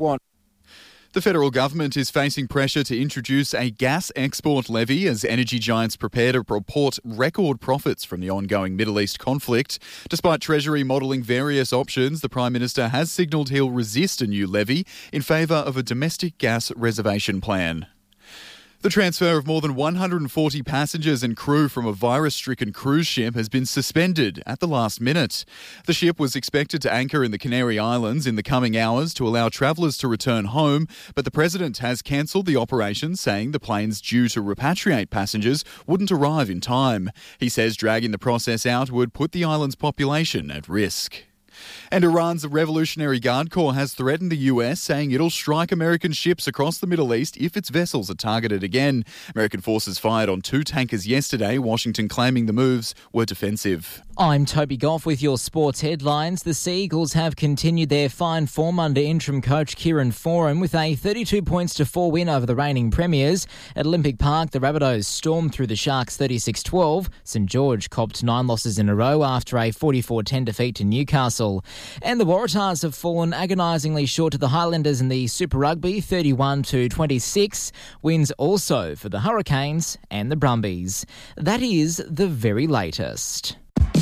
The federal government is facing pressure to introduce a gas export levy as energy giants prepare to report record profits from the ongoing Middle East conflict. Despite Treasury modelling various options, the Prime Minister has signalled he'll resist a new levy in favour of a domestic gas reservation plan. The transfer of more than 140 passengers and crew from a virus-stricken cruise ship has been suspended at the last minute. The ship was expected to anchor in the Canary Islands in the coming hours to allow travellers to return home, but the President has cancelled the operation, saying the planes due to repatriate passengers wouldn't arrive in time. He says dragging the process out would put the island's population at risk. And Iran's Revolutionary Guard Corps has threatened the US, saying it'll strike American ships across the Middle East if its vessels are targeted again. American forces fired on 2 tankers yesterday, Washington claiming the moves were defensive. I'm Toby Goff with your sports headlines. The Sea Eagles have continued their fine form under interim coach Kieran Foran with a 32-4 win over the reigning premiers. At Olympic Park, the Rabbitohs stormed through the Sharks 36-12. St George copped 9 losses in a row after a 44-10 defeat to Newcastle. And the Waratahs have fallen agonisingly short to the Highlanders in the Super Rugby 31-26. Wins also for the Hurricanes and the Brumbies. That is the very latest.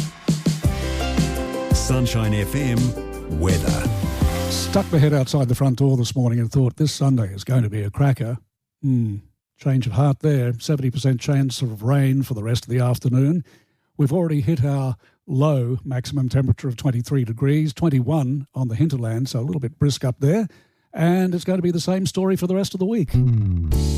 Sunshine FM weather. Stuck my head outside the front door this morning and thought this Sunday is going to be a cracker. Change of heart there. 70% chance of rain for the rest of the afternoon. We've already hit our low maximum temperature of 23 degrees, 21 on the hinterland, so a little bit brisk up there. And it's going to be the same story for the rest of the week.